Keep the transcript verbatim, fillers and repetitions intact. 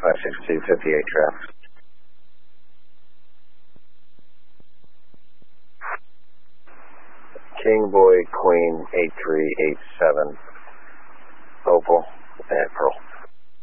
five six two, fifty-eight traffic. King, Boy, Queen, eight three eight seven, Opal, and Pearl.